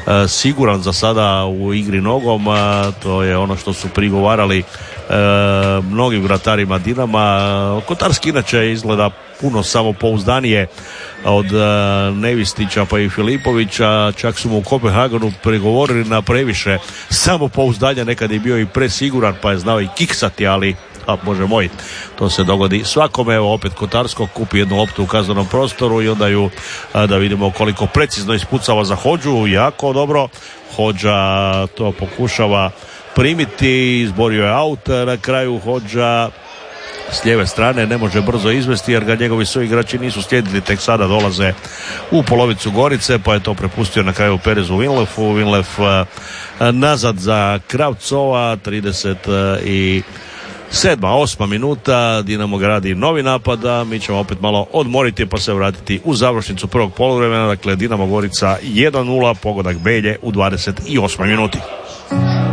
siguran za sada u igri nogom. To je ono što su prigovarali mnogim vratarima Dinama. Kotarski inače izgleda puno samopouzdanije od Nevistića pa i Filipovića, čak su mu u Kopenhagenu prigovorili na previše samopouzdanja, nekad je bio i presiguran pa je znao i kiksati, ali bože moj, to se dogodi svakome. Evo opet Kotarsko kupi jednu loptu u kaznenom prostoru i onda ju, da vidimo koliko precizno ispucava za Hodžu, jako dobro. Hodža to pokušava primiti, izborio je aut na kraju. Hodža s lijeve strane ne može brzo izvesti jer ga njegovi suigrači nisu slijedili, tek sada dolaze u polovicu Gorice, pa je to prepustio na kraju Perezu Vinlefu. Vinlef nazad za Kravcova, 37. 8. minuta, Dinamo gradi novi napad, a mi ćemo opet malo odmoriti pa se vratiti u završnicu prvog poluvremena. Dakle, Dinamo Gorica 1-0, pogodak Belje u 28. minuti.